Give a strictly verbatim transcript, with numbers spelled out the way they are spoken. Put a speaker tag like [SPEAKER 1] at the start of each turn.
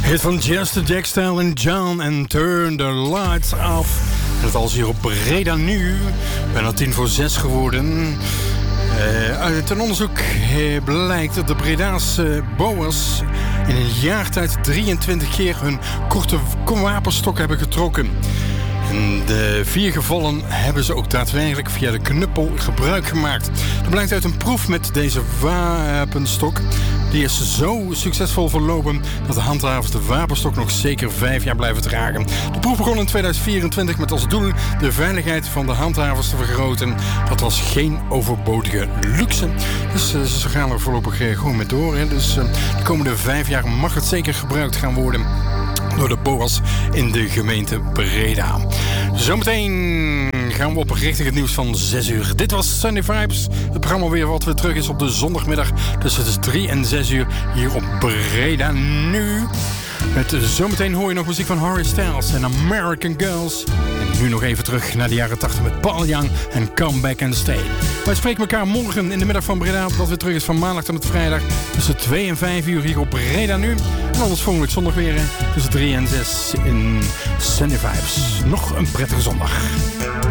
[SPEAKER 1] Hit van Jester Jackstyle en John en Turn the Lights Off. En dat alles hier op Breda nu. Bijna tien voor zes geworden. Uh, uit een onderzoek uh, blijkt dat de Bredaanse boa's in een jaar tijd drieëntwintig keer hun korte wapenstok hebben getrokken. In de vier gevallen hebben ze ook daadwerkelijk via de knuppel gebruik gemaakt. Dat blijkt uit een proef met deze wapenstok. Die is zo succesvol verlopen dat de handhavers de wapenstok nog zeker vijf jaar blijven dragen. De proef begon in tweeduizend vierentwintig met als doel de veiligheid van de handhavers te vergroten. Dat was geen overbodige luxe. Dus uh, ze gaan er voorlopig uh, gewoon mee door. Hè. Dus uh, de komende vijf jaar mag het zeker gebruikt gaan worden door de boa's in de gemeente Breda. Zometeen gaan we op richting het nieuws van zes uur. Dit was Sunday Vibes. Het programma weer wat weer terug is op de zondagmiddag tussen de drie en zes uur hier op Breda nu. Met zometeen hoor je nog muziek van Harry Styles en American Girls. En nu nog even terug naar de jaren tachtig met Paul Young en Come Back and Stay. Wij spreken elkaar morgen in de middag van Breda, dat weer terug is van maandag tot met vrijdag tussen twee en vijf uur hier op Breda nu. En anders volgende week zondag weer tussen drie en zes in Sunday Vibes. Nog een prettige zondag.